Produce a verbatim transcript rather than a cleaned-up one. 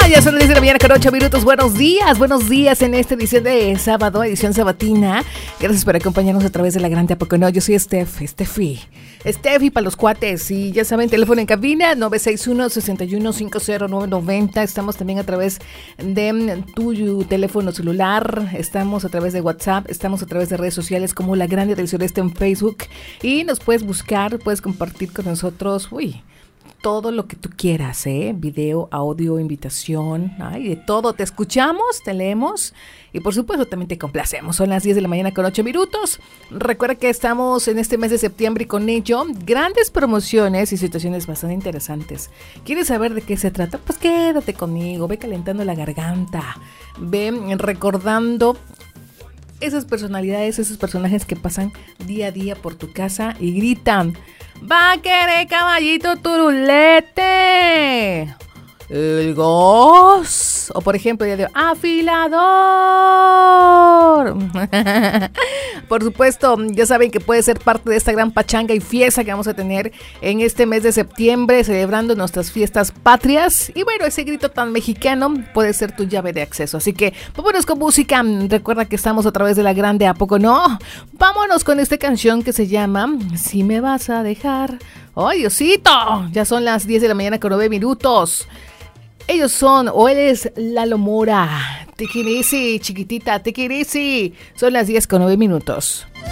Ya son las diez de la mañana con ocho minutos. Buenos días, buenos días en esta edición de sábado, edición sabatina. Gracias por acompañarnos a través de la Grande Apocono. Yo soy Steph, Steffi. Steffi para los cuates. Y ya saben, teléfono en cabina nueve seis uno, seis uno cinco cero nueve nueve cero. Estamos también a través de tu teléfono celular. Estamos a través de WhatsApp. Estamos a través de redes sociales como La Grande del Sureste en Facebook. Y nos puedes buscar, puedes compartir con nosotros. Uy. Todo lo que tú quieras, ¿eh? Video, audio, invitación, ay, de todo. Te escuchamos, te leemos y por supuesto también te complacemos. Son las diez de la mañana con ocho minutos. Recuerda que estamos en este mes de septiembre y con ello grandes promociones y situaciones bastante interesantes. ¿Quieres saber de qué se trata? Pues quédate conmigo, ve calentando la garganta, ve recordando esas personalidades, esos personajes que pasan día a día por tu casa y gritan: ¡va a querer caballito turulete! El gas. O por ejemplo, ya digo, afilador. Por supuesto, ya saben que puede ser parte de esta gran pachanga y fiesta que vamos a tener en este mes de septiembre, celebrando nuestras fiestas patrias. Y bueno, ese grito tan mexicano puede ser tu llave de acceso. Así que vámonos con música. Recuerda que estamos a través de La Grande, ¿a poco no? Vámonos con esta canción que se llama Si me vas a dejar. ¡Ay, Diosito! Ya son las diez de la mañana con nueve minutos. Ellos son, o él es Lalo Mora. Te querisi, chiquitita, te querisi. Son las diez con nueve minutos.